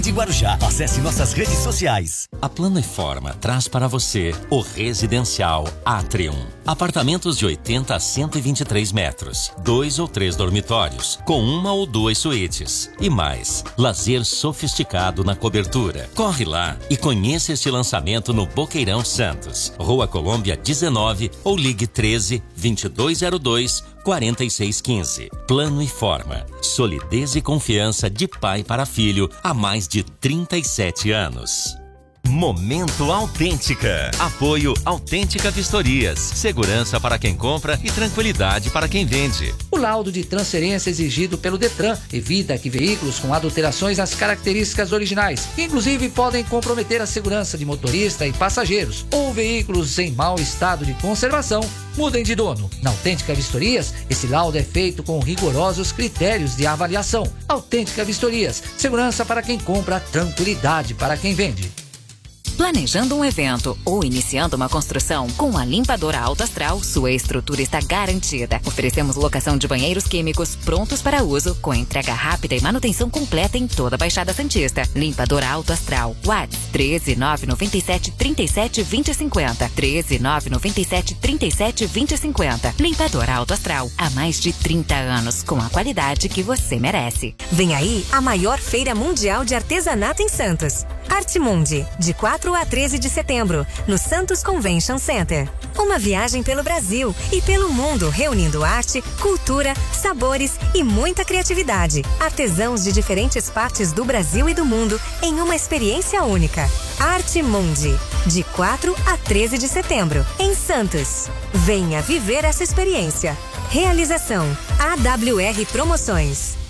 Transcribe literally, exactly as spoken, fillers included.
de Guarujá. Acesse nossas redes sociais. A Plano e Forma traz para você o residencial Atrium. Apartamentos de oitenta a cento e vinte e três metros, dois ou três dormitórios, com uma ou duas suítes. E mais, lazer sofisticado na cobertura. Corre lá e conheça este lançamento no Boqueirão Santos, Rua Colômbia dezenove, ou ligue treze, vinte e dois zero dois, quarenta e seis quinze. Plano e Forma. Solidez e confiança de pai para filho há mais de trinta e sete anos. Momento Autêntica. Apoio Autêntica Vistorias. Segurança para quem compra e tranquilidade para quem vende. O laudo de transferência exigido pelo Detran evita que veículos com adulterações nas características originais, que inclusive podem comprometer a segurança de motorista e passageiros, ou veículos em mau estado de conservação, mudem de dono. Na Autêntica Vistorias, esse laudo é feito com rigorosos critérios de avaliação. Autêntica Vistorias. Segurança para quem compra, tranquilidade para quem vende. Planejando um evento ou iniciando uma construção, com a Limpadora Alto Astral, sua estrutura está garantida. Oferecemos locação de banheiros químicos prontos para uso, com entrega rápida e manutenção completa em toda a Baixada Santista. Limpadora Alto Astral. WhatsApp treze, nove nove sete, trinta e sete, vinte, cinquenta. treze, nove nove sete, trinta e sete, vinte, cinquenta. Limpadora Alto Astral. Há mais de trinta anos, com a qualidade que você merece. Vem aí a maior feira mundial de artesanato em Santos. Artmundi, de quatro a treze de setembro, no Santos Convention Center. Uma viagem pelo Brasil e pelo mundo, reunindo arte, cultura, sabores e muita criatividade. Artesãos de diferentes partes do Brasil e do mundo em uma experiência única. Artmundi, de quatro a treze de setembro, em Santos. Venha viver essa experiência. Realização: A W R Promoções.